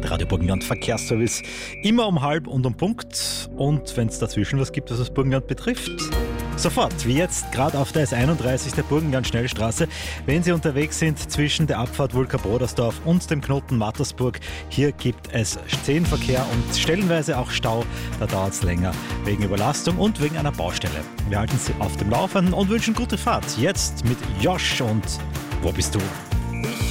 Der Radio Burgenland Verkehrsservice immer um halb und um Punkt. Und wenn es dazwischen was gibt, was das Burgenland betrifft, sofort, wie jetzt, gerade auf der S31 der Burgenland-Schnellstraße, wenn Sie unterwegs sind zwischen der Abfahrt Wulka-Brodersdorf und dem Knoten Mattersburg. Hier gibt es Szenenverkehr und stellenweise auch Stau. Da dauert es länger wegen Überlastung und wegen einer Baustelle. Wir halten Sie auf dem Laufenden und wünschen gute Fahrt. Jetzt mit Josh und Wo bist du?